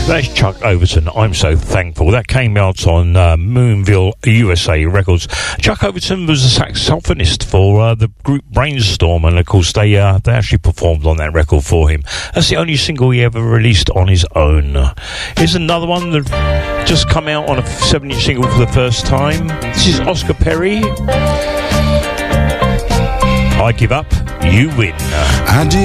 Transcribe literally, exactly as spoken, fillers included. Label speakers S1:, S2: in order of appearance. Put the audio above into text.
S1: That's Chuck Overton. I'm so thankful. That came out on uh, Moonville, U S A Records. Chuck Overton was a saxophonist for uh, the group Brainstorm, and of course they uh, they actually performed on that record for him. That's the only single he ever released on his own. Here's another one that just come out on a seven inch single for the first time. This is Oscar Perry. I Give Up, You Win.
S2: I did.